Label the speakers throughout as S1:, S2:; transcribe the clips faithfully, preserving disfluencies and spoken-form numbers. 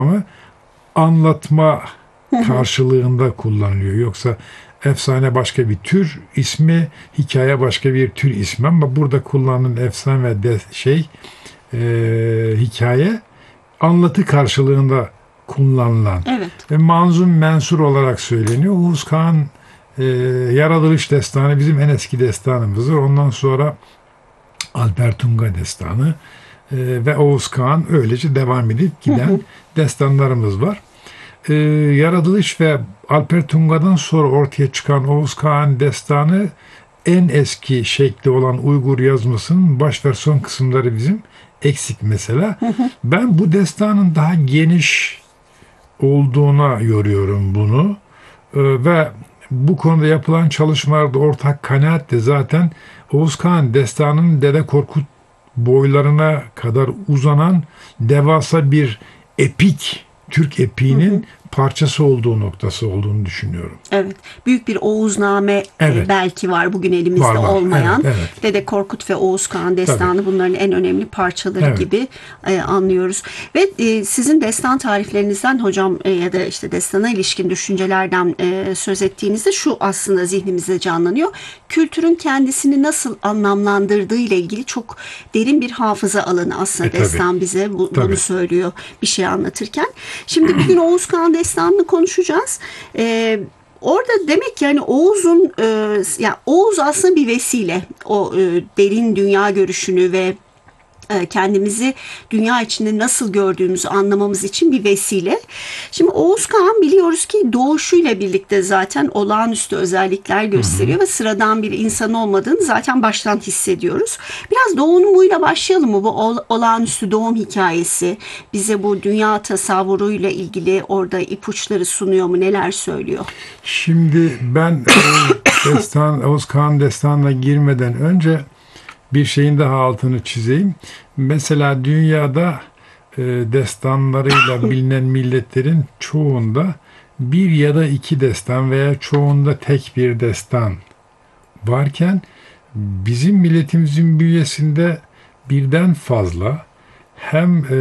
S1: ama anlatma karşılığında kullanılıyor. Yoksa efsane başka bir tür ismi, hikaye başka bir tür ismi, ama burada kullanılan efsane ve de, şey e, hikaye anlatı karşılığında kullanılan
S2: Evet.
S1: ve manzum mensur olarak söyleniyor. Oğuz Kağan e, Yaratılış Destanı bizim en eski destanımızdır. Ondan sonra Alper Tunga Destanı e, ve Oğuz Kağan, öylece devam edip giden destanlarımız var. Ee, Yaratılış ve Alper Tunga'dan sonra ortaya çıkan Oğuz Kağan Destanı en eski şekli olan Uygur yazmasının baş ve son kısımları bizim eksik mesela. Ben bu destanın daha geniş olduğuna yoruyorum bunu. Ee, ve bu konuda yapılan çalışmalarda ortak kanaat de zaten Oğuz Kağan Destanı'nın Dede Korkut boylarına kadar uzanan devasa bir epik, Türk epiğinin hı hı. parçası olduğu noktası olduğunu düşünüyorum.
S2: Evet. Büyük bir Oğuzname
S1: evet.
S2: e, belki var bugün elimizde
S1: var, var.
S2: olmayan.
S1: Evet, evet.
S2: Dede Korkut ve Oğuz Kağan Destanı Tabii. bunların en önemli parçaları evet. gibi e, anlıyoruz. Ve e, sizin destan tariflerinizden hocam e, ya da işte destana ilişkin düşüncelerden e, söz ettiğinizde şu aslında zihnimizde canlanıyor. Kültürün kendisini nasıl anlamlandırdığı ile ilgili çok derin bir hafıza alanı aslında e, destan bize bu, bunu söylüyor bir şey anlatırken. Şimdi bugün Oğuz Kağan Destanı'nı konuşacağız. Ee, orada demek ki yani Oğuz'un e, yani Oğuz aslında bir vesile. O e, derin dünya görüşünü ve e, kendimizi dünya içinde nasıl gördüğümüzü anlamamız için bir vesile. Şimdi Oğuz Kağan biliyoruz ki doğuşuyla birlikte zaten olağanüstü özellikler gösteriyor hı hı. ve sıradan bir insan olmadığını zaten baştan hissediyoruz. Biraz doğumuyla başlayalım mı? Bu olağanüstü doğum hikayesi bize bu dünya tasavvuruyla ilgili orada ipuçları sunuyor mu? Neler söylüyor?
S1: Şimdi ben destan, Oğuz Kağan Destanı'na girmeden önce bir şeyin daha altını çizeyim. Mesela dünyada e, destanlarıyla bilinen milletlerin çoğunda bir ya da iki destan veya çoğunda tek bir destan varken bizim milletimizin bünyesinde birden fazla hem e,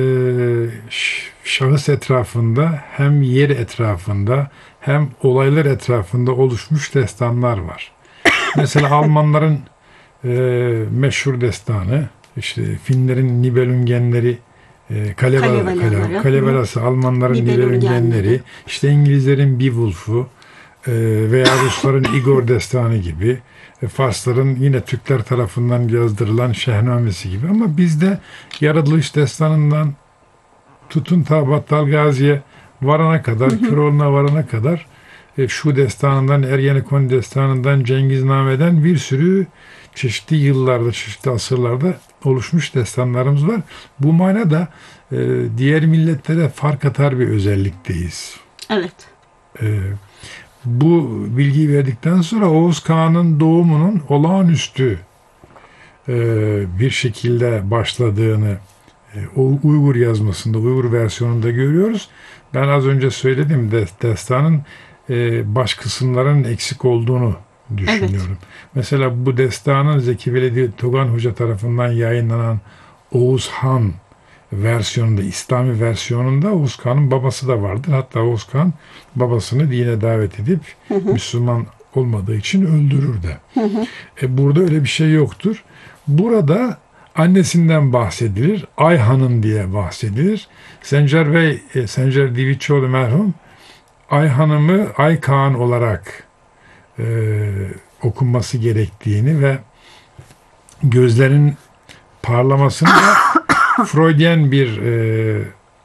S1: şahıs etrafında hem yer etrafında hem olaylar etrafında oluşmuş destanlar var. Mesela Almanların e, meşhur destanı, işte Finlerin Nibelungenleri, e, Kalevala, Kalevalası, Almanların Nibelungenleri, işte İngilizlerin Beowulf'u e, veya Rusların Igor Destanı gibi, e, Farsların yine Türkler tarafından yazdırılan Şehnamesi gibi. Ama bizde Yaratılış Destanı'ndan tutun ta Battal Gazi'ye varana kadar, Köroğlu'na varana kadar e, şu destanından, Ergenekon Destanı'ndan, Cengizname'den bir sürü çeşitli yıllarda, çeşitli asırlarda oluşmuş destanlarımız var. Bu manada e, diğer milletlere fark atar bir özellikteyiz.
S2: Evet.
S1: E, bu bilgiyi verdikten sonra Oğuz Kağan'ın doğumunun olağanüstü e, bir şekilde başladığını e, o Uygur yazmasında, Uygur versiyonunda görüyoruz. Ben az önce söyledim de destanın e, baş kısımların eksik olduğunu düşünüyorum. Evet. Mesela bu destanın Zeki Veledi Togan Hoca tarafından yayınlanan Oğuz Han versiyonunda, İslami versiyonunda Oğuz Kağan'ın babası da vardır. Hatta Oğuz Kağan babasını dine davet edip hı hı. Müslüman olmadığı için öldürür de. Hı hı. E burada öyle bir şey yoktur. Burada annesinden bahsedilir. Ayhan'ın diye bahsedilir. Sencer Bey, e, Sencer Divicioğlu merhum Ayhan'ımı Ay Kağan olarak e, okunması gerektiğini ve gözlerin parlamasını da Freudian bir e,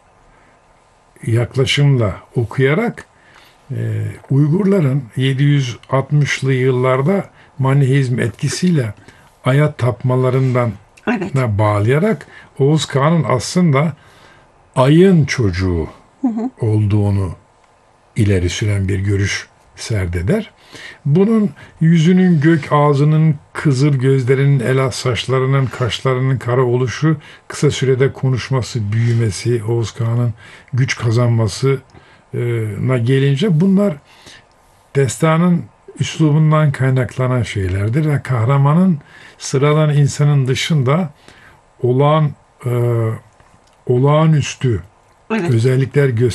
S1: yaklaşımla okuyarak e, Uygurların yedi yüz altmışlı yıllarda Maniheizm etkisiyle aya tapmalarından evet. bağlayarak Oğuz Kağan'ın aslında ayın çocuğu hı hı. olduğunu ileri süren bir görüş serdeder. Bunun yüzünün gök, ağzının kızıl, gözlerinin ela, saçlarının, kaşlarının kara oluşu, kısa sürede konuşması, büyümesi, Oğuz Kağan'ın güç kazanmasına gelince bunlar destanın üslubundan kaynaklanan şeylerdir ve kahramanın sıradan insanın dışında olağan e, olağanüstü
S2: Evet.
S1: özellikler gösteriyor.